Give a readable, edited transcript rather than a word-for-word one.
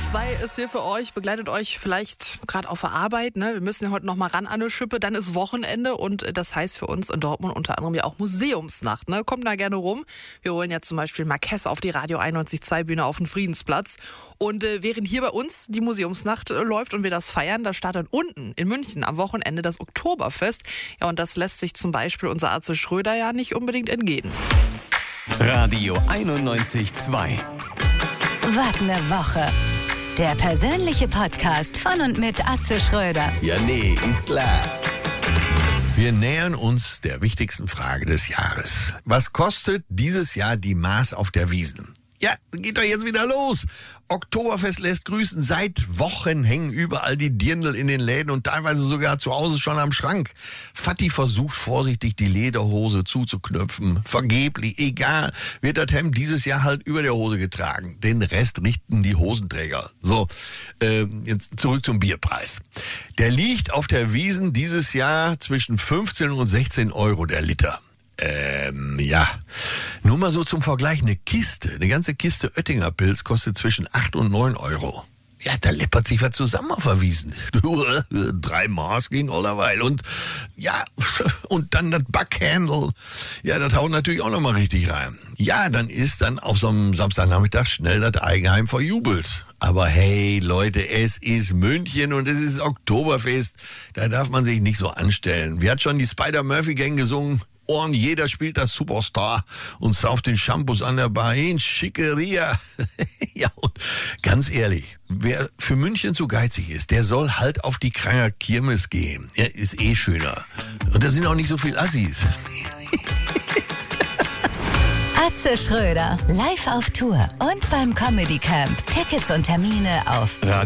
2 ist hier für euch, begleitet euch vielleicht gerade auf der Arbeit. Ne? Wir müssen ja heute noch mal ran an eine Schippe. Dann ist Wochenende und das heißt für uns in Dortmund unter anderem ja auch Museumsnacht. Ne? Kommt da gerne rum. Wir holen ja zum Beispiel Marquess auf die Radio 91.2 Bühne auf den Friedensplatz. Und während hier bei uns die Museumsnacht läuft und wir das feiern, da startet unten in München am Wochenende das Oktoberfest. Ja, und das lässt sich zum Beispiel unser Atze Schröder ja nicht unbedingt entgehen. Radio 91.2. Was ne Woche. Der persönliche Podcast von und mit Atze Schröder. Ja, nee, ist klar. Wir nähern uns der wichtigsten Frage des Jahres. Was kostet dieses Jahr die Maß auf der Wiesn? Ja, geht doch jetzt wieder los. Oktoberfest lässt grüßen. Seit Wochen hängen überall die Dirndl in den Läden und teilweise sogar zu Hause schon am Schrank. Vati versucht vorsichtig, die Lederhose zuzuknöpfen. Vergeblich, egal, wird das Hemd dieses Jahr halt über der Hose getragen. Den Rest richten die Hosenträger. So, jetzt zurück zum Bierpreis. Der liegt auf der Wiesn dieses Jahr zwischen 15 und 16 Euro der Liter. Ja. Nur mal so zum Vergleich, eine ganze Kiste Oettinger Pilz kostet zwischen 8 und 9 Euro. Ja, da läppert sich was zusammen auf der Wiesn. 3 Maß gegen allerweil. Und ja, und dann das Backhandle. Ja, das haut natürlich auch nochmal richtig rein. Ja, dann ist dann auf so einem Samstagnachmittag schnell das Eigenheim verjubelt. Aber hey, Leute, es ist München und es ist Oktoberfest. Da darf man sich nicht so anstellen. Wie hat schon die Spider-Murphy-Gang gesungen? Und jeder spielt das Superstar und sauft den Shampoos an der Bar hin. Schickeria. Ja, und ganz ehrlich, wer für München zu geizig ist, der soll halt auf die Kranger Kirmes gehen. Ja, ist eh schöner. Und da sind auch nicht so viel Assis. Atze Schröder, live auf Tour und beim Comedy Camp. Tickets und Termine auf